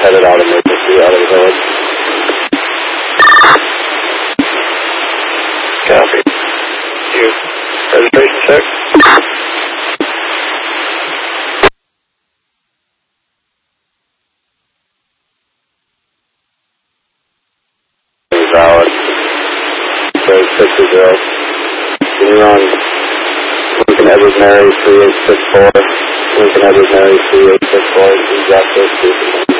headed out of Maple Street, out of the village. Copy. You. Registration check. Valid. So 60. You're on Lincoln Edwards Mary 3864. Lincoln Edwards Mary 3864. Exactly.